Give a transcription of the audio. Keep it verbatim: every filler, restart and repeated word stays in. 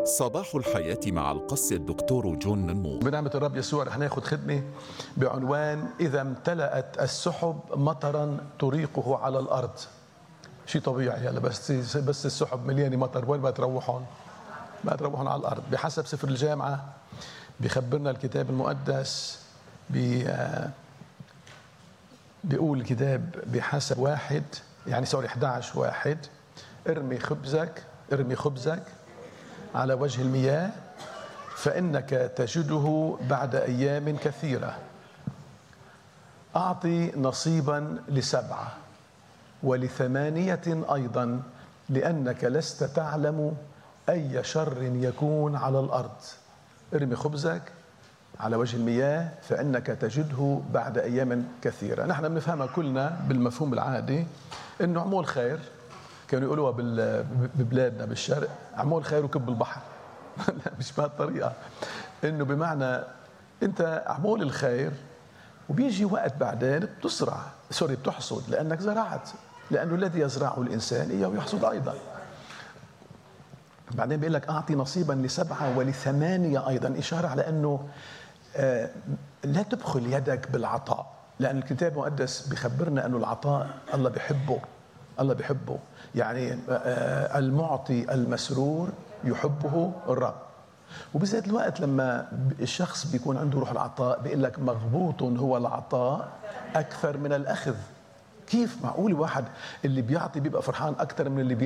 صباح الحياة مع القس الدكتور جون نمو. بنعمة الرب يسوع رح ناخد خدمة بعنوان إذا امتلأت السحب مطرا تريقه على الأرض. شيء طبيعي هلا، بس بس السحب مليانة مطر وين ما تروحون؟ ما تروحون على الأرض. بحسب سفر الجامعة بيخبرنا الكتاب المقدس بي بيقول الكتاب بحسب واحد يعني سوري إحدى عشر واحد: ارمي خبزك ارمي خبزك على وجه المياه فإنك تجده بعد أيام كثيرة. أعطي نصيبا لسبعة ولثمانية أيضا، لأنك لست تعلم أي شر يكون على الأرض. ارمي خبزك على وجه المياه فإنك تجده بعد أيام كثيرة. نحن بنفهمها كلنا بالمفهوم العادي إنه عمول خير، كانوا يقولوها ببلادنا بالشرق عمول خير وكب البحر. لا، مش بهالطريقة، إنه بمعنى أنت عمول الخير وبيجي وقت بعدين بتزرع سوري بتحصد، لأنك زرعت، لأنه الذي يزرعه الإنسان إياه يحصد أيضا. بعدين بيقول لك أعطي نصيبا لسبعة ولثمانية أيضا، إشارة على أنه آه لا تبخل يدك بالعطاء، لأن الكتاب المقدس بيخبرنا أنه العطاء الله بيحبه. الله بيحبه يعني آه المعطي المسرور يحبه الرب. وبذات الوقت لما الشخص بيكون عنده روح العطاء بيقول لك مغبوط هو العطاء أكثر من الأخذ. كيف معقول واحد اللي بيعطي بيبقى فرحان أكثر من اللي بي